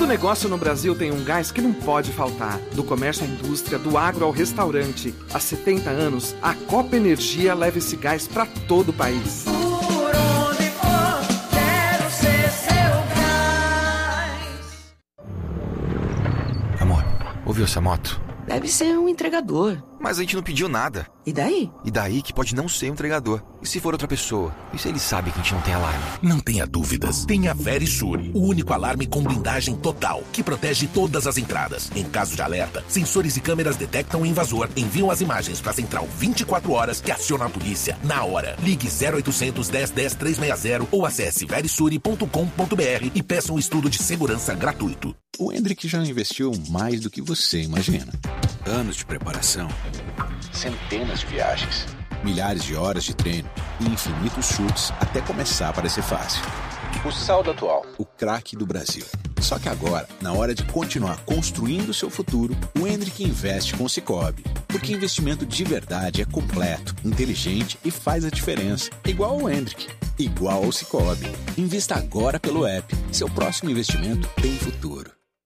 Todo negócio no Brasil tem um gás que não pode faltar. Do comércio à indústria, do agro ao restaurante. Há 70 anos, a Copa Energia leva esse gás para todo o país. Por onde for, quero ser seu gás. Amor, ouviu essa moto? Deve ser um entregador. Mas a gente não pediu nada. E daí? E daí que pode não ser um entregador. E se for outra pessoa? E se ele sabe que a gente não tem alarme? Não tenha dúvidas. Tenha Verisur, o único alarme com blindagem total, que protege todas as entradas. Em caso de alerta, sensores e câmeras detectam o invasor, enviam as imagens para a central 24 horas que aciona a polícia na hora. Ligue 0800 10 10 360 ou acesse verisure.com.br e peça um estudo de segurança gratuito. O Hendrick já investiu mais do que você imagina. Anos de preparação, centenas de viagens, milhares de horas de treino e infinitos chutes até começar a parecer fácil. O saldo atual, o craque do Brasil. Só que agora, na hora de continuar construindo o seu futuro, o Hendrick investe com o Sicoob. Porque investimento de verdade é completo, inteligente e faz a diferença. Igual ao Hendrick, igual ao Sicoob. Invista agora pelo app. Seu próximo investimento tem futuro.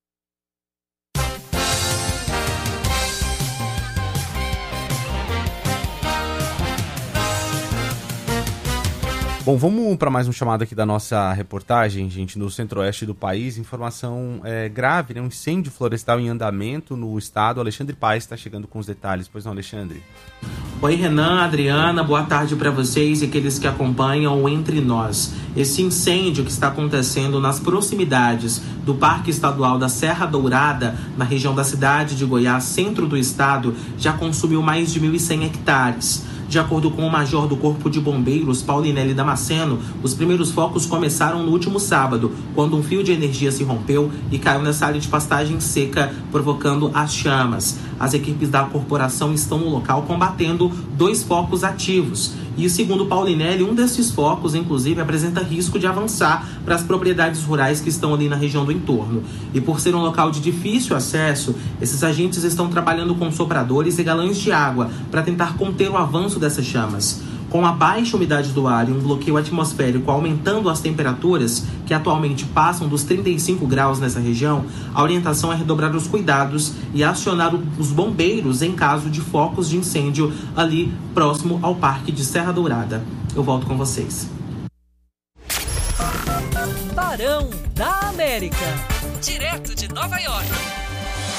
Bom, vamos para mais um chamado aqui da nossa reportagem, gente, no centro-oeste do país. Informação grave, né? Um incêndio florestal em andamento no estado. Alexandre Paes está chegando com os detalhes. Pois não, Alexandre? Oi, Renan, Adriana, boa tarde para vocês e aqueles que acompanham o Entre Nós. Esse incêndio que está acontecendo nas proximidades do Parque Estadual da Serra Dourada, na região da cidade de Goiás, centro do estado, já consumiu mais de 1.100 hectares. De acordo com o major do Corpo de Bombeiros, Paulinelli Damasceno, os primeiros focos começaram no último sábado, quando um fio de energia se rompeu e caiu nessa área de pastagem seca, provocando as chamas. As equipes da corporação estão no local combatendo 2 focos ativos. E, segundo Paulinelli, um desses focos, inclusive, apresenta risco de avançar para as propriedades rurais que estão ali na região do entorno. E por ser um local de difícil acesso, esses agentes estão trabalhando com sopradores e galões de água para tentar conter o avanço dessas chamas. Com a baixa umidade do ar e um bloqueio atmosférico aumentando as temperaturas, que atualmente passam dos 35 graus nessa região, a orientação é redobrar os cuidados e acionar os bombeiros em caso de focos de incêndio ali próximo ao Parque de Serra Dourada. Eu volto com vocês. Barão da América, direto de Nova York.